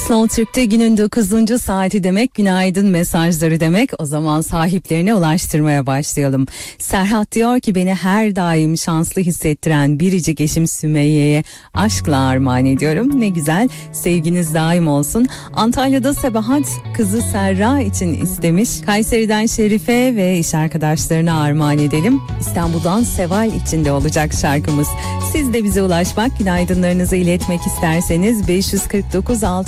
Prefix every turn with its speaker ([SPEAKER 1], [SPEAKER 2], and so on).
[SPEAKER 1] Slow Türk'te günün 9. saati demek, günaydın mesajları demek. O zaman sahiplerine ulaştırmaya başlayalım. Serhat diyor ki beni her daim şanslı hissettiren biricik eşim Sümeyye'ye aşkla armağan ediyorum. Ne güzel, sevginiz daim olsun. Antalya'da Sebahat kızı Serra için istemiş. Kayseri'den Şerife ve iş arkadaşlarına armağan edelim. İstanbul'dan Seval için de olacak şarkımız. Siz de bize ulaşmak, günaydınlarınızı iletmek isterseniz 549